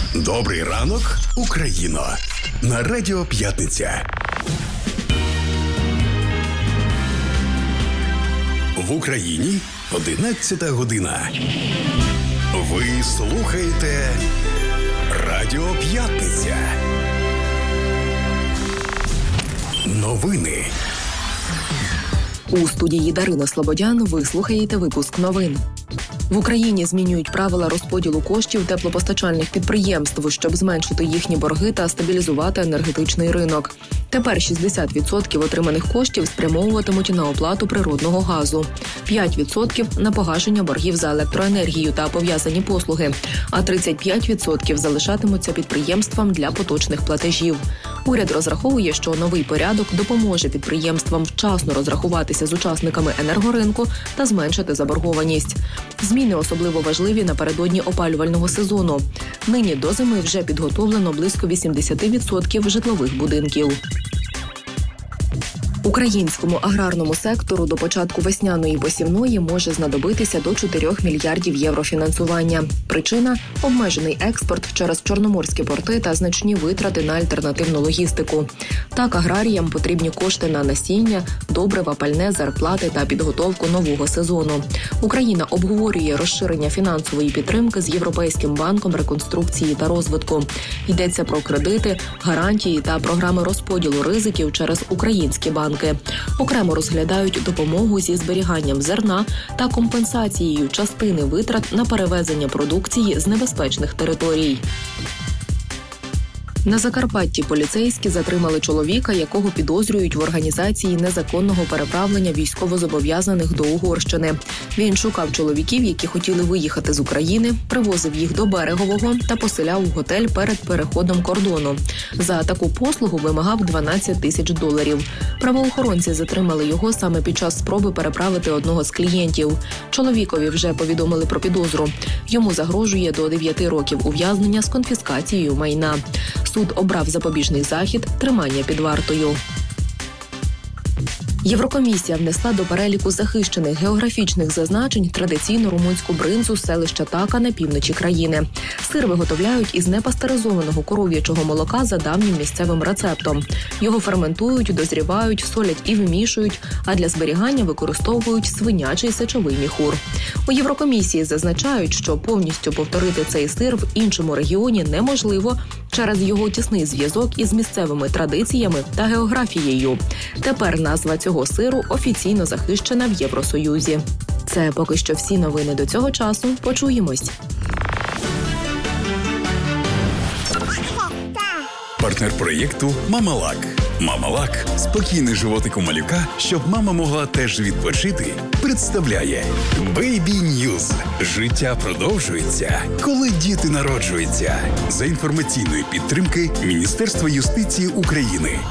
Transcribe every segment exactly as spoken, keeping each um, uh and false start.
Добрий ранок, Україно! На Радіо П'ятниця. В Україні одинадцята година. Ви слухаєте Радіо П'ятниця. Новини. У студії Дарина Слободян ви слухаєте випуск новин. В Україні змінюють правила розподілу коштів теплопостачальних підприємств, щоб зменшити їхні борги та стабілізувати енергетичний ринок. Тепер шістдесят відсотків отриманих коштів спрямовуватимуть на оплату природного газу, п'ять відсотків – на погашення боргів за електроенергію та пов'язані послуги, а тридцять п'ять відсотків залишатимуться підприємствам для поточних платежів. Уряд розраховує, що новий порядок допоможе підприємствам вчасно розрахуватися з учасниками енергоринку та зменшити заборгованість. Зміни особливо важливі напередодні опалювального сезону. Нині до зими вже підготовлено близько вісімдесят відсотків житлових будинків. Українському аграрному сектору до початку весняної посівної може знадобитися до чотирьох мільярдів євро фінансування. Причина – обмежений експорт через чорноморські порти та значні витрати на альтернативну логістику. Так, аграріям потрібні кошти на насіння, добрива, пальне, зарплати та підготовку нового сезону. Україна обговорює розширення фінансової підтримки з Європейським банком реконструкції та розвитку. Йдеться про кредити, гарантії та програми розподілу ризиків через українські банки. Окремо розглядають допомогу зі зберіганням зерна та компенсацією частини витрат на перевезення продукції з небезпечних територій. На Закарпатті поліцейські затримали чоловіка, якого підозрюють в організації незаконного переправлення військовозобов'язаних до Угорщини. Він шукав чоловіків, які хотіли виїхати з України, привозив їх до Берегового та поселяв у готель перед переходом кордону. За таку послугу вимагав дванадцять тисяч доларів. Правоохоронці затримали його саме під час спроби переправити одного з клієнтів. Чоловікові вже повідомили про підозру. Йому загрожує до дев'яти років ув'язнення з конфіскацією майна. Суд обрав запобіжний захід – тримання під вартою. Єврокомісія внесла до переліку захищених географічних зазначень традиційну румунську бринзу з селища Така на півночі країни. Сир виготовляють із непастеризованого коров'ячого молока за давнім місцевим рецептом. Його ферментують, дозрівають, солять і вимішують, а для зберігання використовують свинячий сечовий міхур. У Єврокомісії зазначають, що повністю повторити цей сир в іншому регіоні неможливо через його тісний зв'язок із місцевими традиціями та географією. Тепер назва цього сиру офіційно захищена в Євросоюзі. Це поки що всі новини до цього часу. Почуємось. Партнер проєкту «Мамалак». «Мамалак» – спокійний животик у малюка, щоб мама могла теж відпочити, представляє Baby News. Життя продовжується, коли діти народжуються. За інформаційної підтримки Міністерства юстиції України.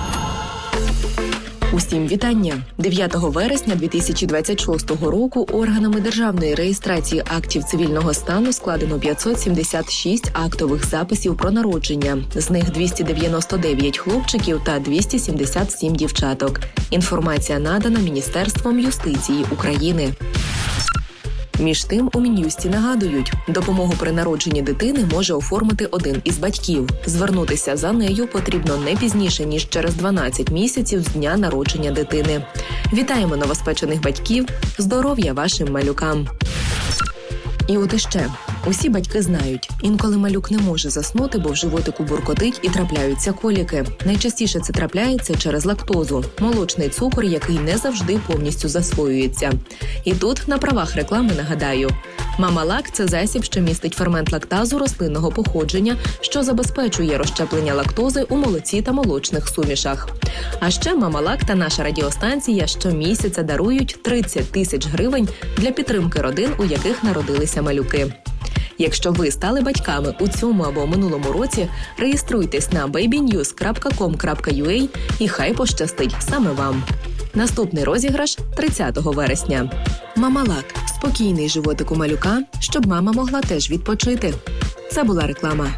Усім вітання! дев'ятого вересня дві тисячі двадцять шостого року органами державної реєстрації актів цивільного стану складено п'ятсот сімдесят шість актових записів про народження. З них двісті дев'яносто дев'ять хлопчиків та двісті сімдесят сім дівчаток. Інформація надана Міністерством юстиції України. Між тим, у Мін'юсті нагадують, допомогу при народженні дитини може оформити один із батьків. Звернутися за нею потрібно не пізніше, ніж через дванадцять місяців з дня народження дитини. Вітаємо новоспечених батьків! Здоров'я вашим малюкам! І от іще. Усі батьки знають, інколи малюк не може заснути, бо в животику буркотить і трапляються коліки. Найчастіше це трапляється через лактозу – молочний цукор, який не завжди повністю засвоюється. І тут на правах реклами нагадаю. Мамалак – це засіб, що містить фермент лактазу рослинного походження, що забезпечує розщеплення лактози у молоці та молочних сумішах. А ще Мамалак та наша радіостанція щомісяця дарують тридцять тисяч гривень для підтримки родин, у яких народилися малюки. Якщо ви стали батьками у цьому або минулому році, реєструйтесь на бейбі ньюз крапка ком крапка ю а і хай пощастить саме вам. Наступний розіграш – тридцятого вересня. Мамалак – спокійний животик у малюка, щоб мама могла теж відпочити. Це була реклама.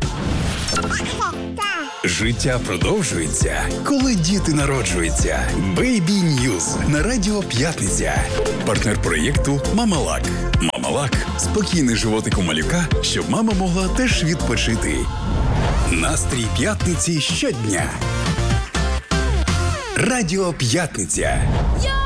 Життя продовжується, коли діти народжуються. Baby News на Радіо П'ятниця. Партнер проєкту «Мамалак». Мамалак Мамалак – спокійний животик у малюка, щоб мама могла теж відпочити. Настрій п'ятниці щодня. Радіо П'ятниця.